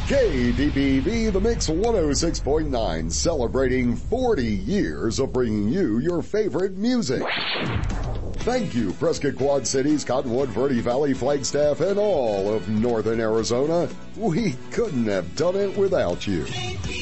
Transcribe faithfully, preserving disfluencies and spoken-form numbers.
K D P V, The Mix one oh six point nine, celebrating forty years of bringing you your favorite music. Thank you, Prescott Quad Cities, Cottonwood, Verde Valley, Flagstaff, and all of northern Arizona. We couldn't have done it without you.